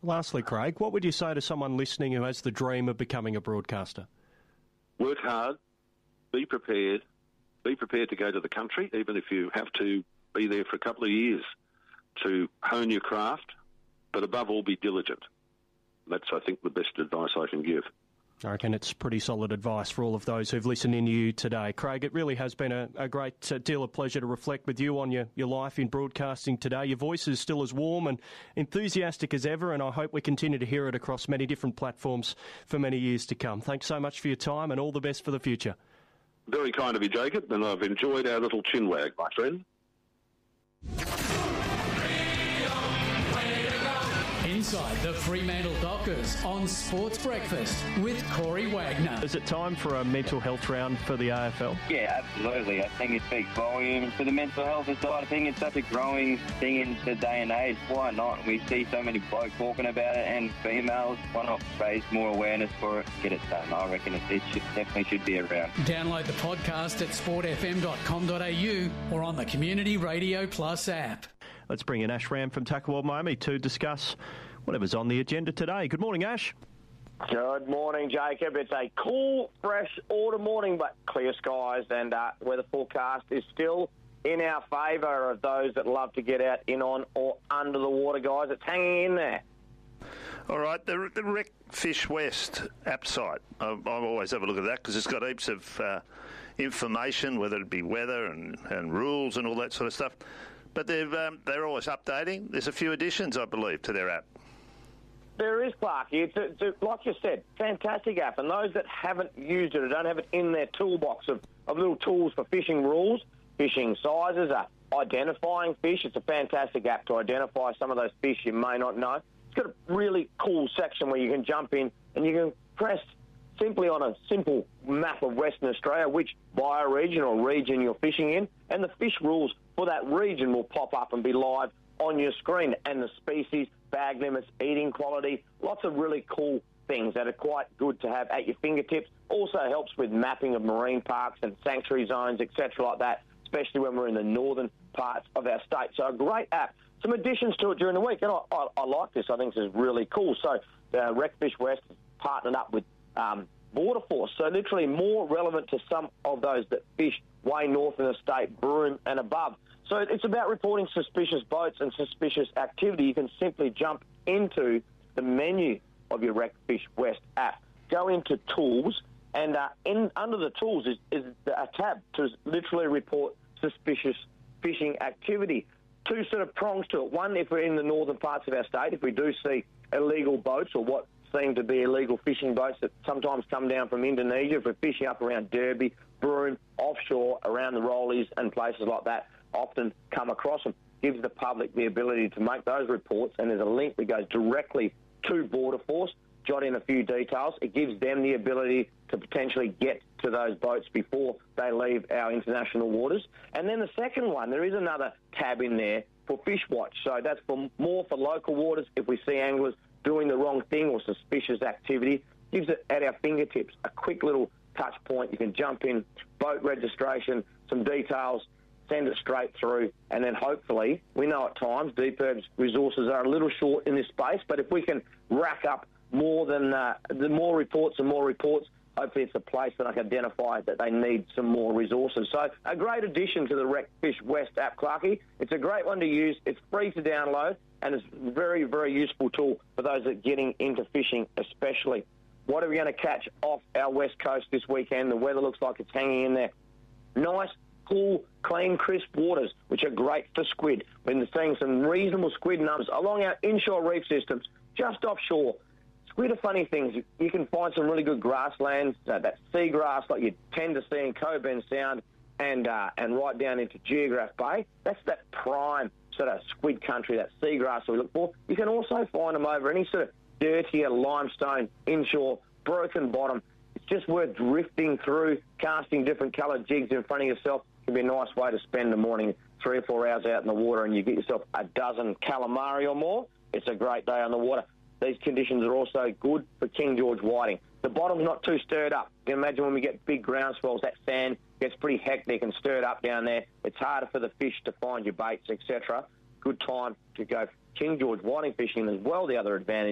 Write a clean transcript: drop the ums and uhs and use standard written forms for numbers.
Lastly, Craig, what would you say to someone listening who has the dream of becoming a broadcaster? Work hard, be prepared to go to the country, even if you have to be there for a couple of years to hone your craft, but above all, be diligent. That's, I think, the best advice I can give. I reckon it's pretty solid advice for all of those who've listened in to you today. Craig, it really has been a great deal of pleasure to reflect with you on your life in broadcasting today. Your voice is still as warm and enthusiastic as ever, and I hope we continue to hear it across many different platforms for many years to come. Thanks so much for your time and all the best for the future. Very kind of you, Jacob, and I've enjoyed our little chinwag, my friend. Inside the Fremantle Dockers on Sports Breakfast with Corey Wagner. Is it time for a mental health round for the AFL? Yeah, absolutely. I think it speaks volumes for the mental health side. I think it's such a growing thing in the day and age. Why not? We see so many blokes talking about it, and females, why not raise more awareness for it? Get it done. I reckon it definitely should be around. Download the podcast at sportfm.com.au or on the Community Radio Plus app. Let's bring in Ash Ram from Tackle World Miami to discuss whatever's on the agenda today. Good morning, Ash. Good morning, Jacob. It's a cool, fresh autumn morning, but clear skies, and weather forecast is still in our favour of those that love to get out in, on, or under the water, guys. It's hanging in there. All right, the Rec Fish West app site. I always have a look at that because it's got heaps of information, whether it be weather and rules and all that sort of stuff. But they're always updating. There's a few additions, I believe, to their app. There is, Clarky. It's like you said, fantastic app. And those that haven't used it or don't have it in their toolbox of little tools for fishing rules, fishing sizes, identifying fish, it's a fantastic app to identify some of those fish you may not know. It's got a really cool section where you can jump in and you can press simply on a simple map of Western Australia, which bioregion or region you're fishing in, and the fish rules for that region will pop up and be live on your screen, and the species, bag limits, eating quality, lots of really cool things that are quite good to have at your fingertips. Also helps with mapping of marine parks and sanctuary zones, etc. like that, especially when we're in the northern parts of our state. So a great app. Some additions to it during the week, and I like this. I think this is really cool. So Rec Fish West has partnered up with Border Force, so literally more relevant to some of those that fish way north in the state, Broome and above. So it's about reporting suspicious boats and suspicious activity. You can simply jump into the menu of your Rec Fish West app, go into Tools, and under the Tools is a tab to literally report suspicious fishing activity. Two sort of prongs to it. One, if we're in the northern parts of our state, if we do see illegal boats or what seem to be illegal fishing boats that sometimes come down from Indonesia, if we're fishing up around Derby, Broome, offshore, around the Rollies and places like that, often come across them, gives the public the ability to make those reports, and there's a link that goes directly to Border Force, jot in a few details. It gives them the ability to potentially get to those boats before they leave our international waters. And then the second one, there is another tab in there for Fish Watch. So that's more for local waters. If we see anglers doing the wrong thing or suspicious activity, gives it at our fingertips a quick little touch point. You can jump in, boat registration, some details, send it straight through, and then hopefully, we know at times DPIRB's resources are a little short in this space, but if we can rack up more than the more reports and more reports, hopefully it's a place that I can identify that they need some more resources. So a great addition to the Rec Fish West app, Clarky. It's a great one to use. It's free to download, and it's a very, very useful tool for those that are getting into fishing especially. What are we going to catch off our west coast this weekend? The weather looks like it's hanging in there. Nice, cool, clean, crisp waters, which are great for squid. We're seeing some reasonable squid numbers along our inshore reef systems, just offshore. Squid are funny things. You can find some really good grasslands, that seagrass like you tend to see in Cockburn Sound and right down into Geograph Bay. That's that prime sort of squid country, that seagrass that we look for. You can also find them over any sort of dirtier limestone, inshore, broken bottom. It's just worth drifting through, casting different coloured jigs in front of yourself. It can be a nice way to spend the morning, 3 or 4 hours out in the water, and you get yourself a dozen calamari or more. It's a great day on the water. These conditions are also good for King George whiting. The bottom's not too stirred up. You can imagine when we get big ground swells, that sand gets pretty hectic and stirred up down there. It's harder for the fish to find your baits, etc. Good time to go King George whiting fishing as well. The other advantage